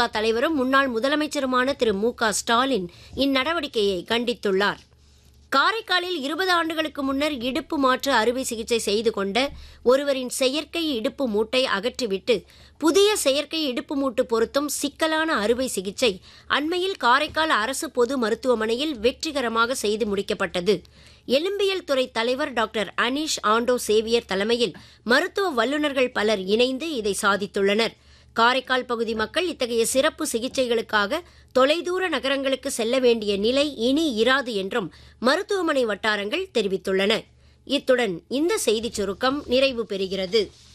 திமுக தலைவரும் முன்னாள் முதலமைச்சருமான திரு மு.க. ஸ்டாலின் இந்நடவடிக்கையை கண்டித்துள்ளார். காரைக்காலில் 20 ஆண்டுகளுக்கு முன்னர் இடுப்பு மாற்று அறுவை சிகிச்சை செய்து கொண்ட ஒருவரின் செயற்கை இடுப்பு மூட்டை அகற்றிவிட்டு புதிய செயற்கை இடுப்பு மூட்டு பொருத்தும் சிக்கலான அறுவை சிகிச்சை அண்மையில் காரைக்கால் அரசு பொது மருத்துவமனையில் வெற்றிகரமாக செய்து முடிக்கப்பட்டது. எலும்பியல் துறை தலைவர் டாக்டர் அனீஷ் ஆண்டோ சேவியர் தலைமையில் மருத்துவ வல்லுநர்கள் பலர் இணைந்து இதை சாதித்துள்ளனர். காரைக்கால் பகுதி மக்கள் இத்தகைய சிறப்பு சிகிச்சைகளுக்காக தொலைதூர நகரங்களுக்கு செல்ல வேண்டிய நிலை இனி இராது என்றும் மருத்துவமனை வட்டாரங்கள் தெரிவித்துள்ளன. இத்துடன் இந்த செய்திச் சுருக்கம் நிறைவு பெறுகிறது.